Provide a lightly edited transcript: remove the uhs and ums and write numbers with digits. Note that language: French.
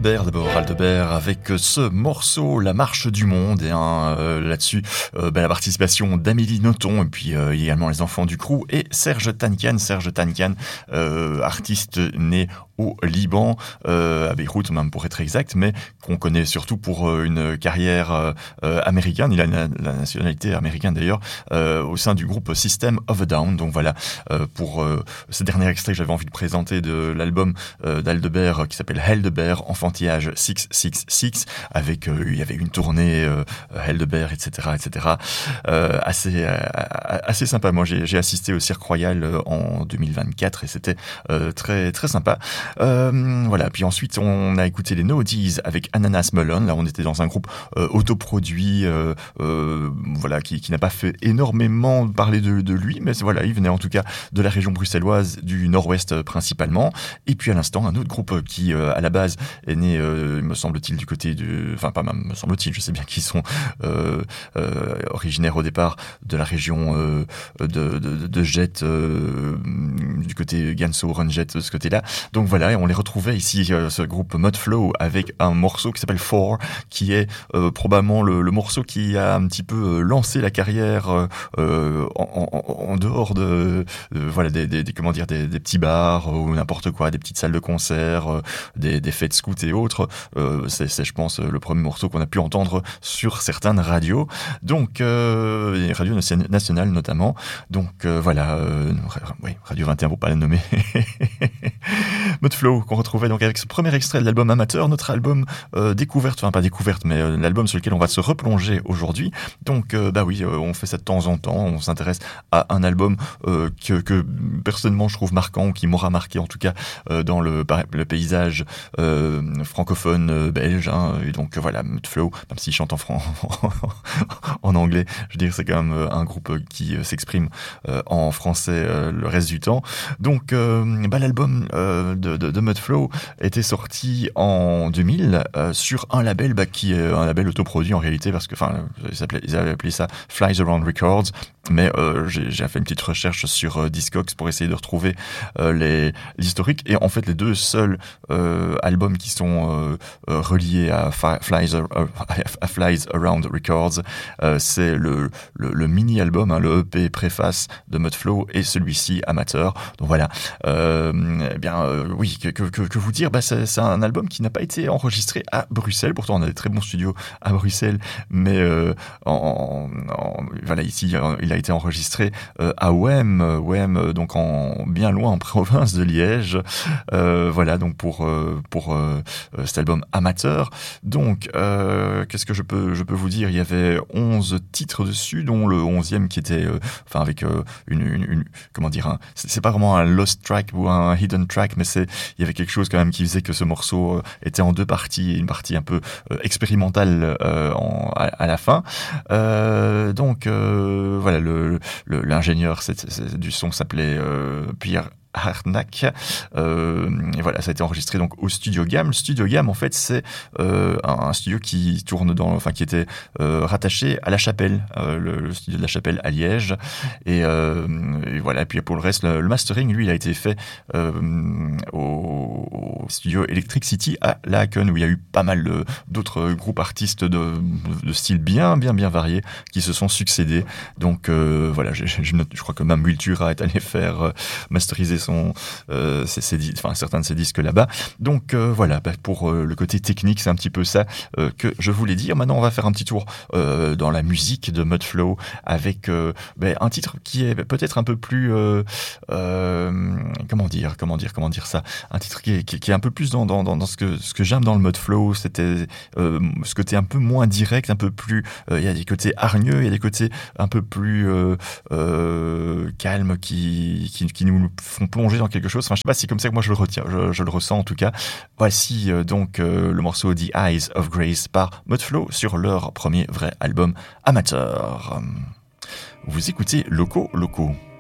Aldebert, d'abord Aldebert avec ce morceau La Marche du Monde et là-dessus la participation d'Amélie Nothomb et puis également les enfants du Crew et Serge Tankian, artiste né au Liban, à Beyrouth même pour être exact, mais qu'on connaît surtout pour une carrière américaine. Il a la nationalité américaine d'ailleurs, au sein du groupe System of a Down. Donc voilà, pour ce dernier extrait que j'avais envie de présenter de l'album d'Aldebert qui s'appelle Aldebert, enfantillage 666, avec il y avait une tournée Aldebert, etc., assez sympa. Moi j'ai assisté au Cirque Royal en 2024 et c'était très très sympa. Voilà. Puis ensuite on a écouté les Noodies avec Ananas Melon. Là on était dans un groupe autoproduit, voilà, qui n'a pas fait énormément parler de lui, mais voilà, il venait en tout cas de la région bruxelloise, du nord-ouest principalement. Et puis à l'instant un autre groupe qui à la base est né, me semble-t-il, du côté du, enfin pas même me semble-t-il, je sais bien qu'ils sont originaires au départ de la région de Jette, du côté Ganso, Runjet, de ce côté-là. Donc voilà, et on les retrouvait ici, ce groupe Mudflow, avec un morceau qui s'appelle Four, qui est probablement le morceau qui a un petit peu lancé la carrière en dehors voilà des comment dire, des petits bars ou n'importe quoi, des petites salles de concert, des fêtes scouts et autres. C'est je pense le premier morceau qu'on a pu entendre sur certaines radios, donc les radios nationales notamment. Donc voilà, oui, Radio 21 pour pas la nommer. Mudflow qu'on retrouvait donc avec ce premier extrait de l'album Amateur, notre album découverte, enfin pas découverte, mais l'album sur lequel on va se replonger aujourd'hui. Donc bah oui, on fait ça de temps en temps, on s'intéresse à un album que personnellement je trouve marquant, qui m'aura marqué en tout cas dans le paysage francophone belge, hein. Et donc voilà, Mudflow, même s'il chante en anglais, je veux dire c'est quand même un groupe qui s'exprime en français le reste du temps. Donc l'album de Mudflow était sorti en 2000 sur un label qui est un label autoproduit en réalité, parce que enfin ils avaient appelé ça Flies Around Records, mais j'ai fait une petite recherche sur Discogs pour essayer de retrouver l'historique, et en fait les deux seuls albums qui sont reliés à Flies Around Records, c'est le mini-album, hein, le EP préface de Mudflow, et celui-ci Amateur. Donc voilà, oui, que vous dire, c'est un album qui n'a pas été enregistré à Bruxelles. Pourtant on a des très bons studios à Bruxelles, mais voilà, ici il a été enregistré à Wem, donc bien loin en province de Liège. Voilà, donc pour cet album Amateur. Donc qu'est-ce que je peux vous dire, il y avait 11 titres dessus, dont le 11e qui était avec une comment dire, c'est pas vraiment un lost track ou un hidden track, mais il y avait quelque chose quand même qui faisait que ce morceau était en deux parties, et une partie un peu expérimentale à la fin. Donc voilà, l'ingénieur du son s'appelait Pierre Hartnack, et voilà, ça a été enregistré donc au Studio Gam. Le Studio Gam, en fait, c'est un studio qui tourne qui était rattaché à La Chapelle, le studio de La Chapelle à Liège, et voilà. Et puis pour le reste, le mastering, lui, il a été fait au studio Electric City à Laken, où il y a eu pas mal d'autres groupes artistes de styles bien variés qui se sont succédés. Donc voilà, je crois que même Wiltura est allé faire masteriser certains de ses disques là-bas. Donc voilà, pour le côté technique, c'est un petit peu ça que je voulais dire. Maintenant, on va faire un petit tour dans la musique de Mudflow avec un titre qui est peut-être un peu plus comment dire ça, un titre qui est un peu plus dans ce que j'aime dans le Mudflow. C'était ce côté un peu moins direct, un peu plus il y a des côtés hargneux, il y a des côtés un peu plus calmes qui nous font plonger dans quelque chose. Enfin, je sais pas si c'est comme ça que moi je le retiens, je le ressens en tout cas. Voici donc le morceau The Eyes of Grace par Mudflow sur leur premier vrai album Amateur. Vous écoutez Loco.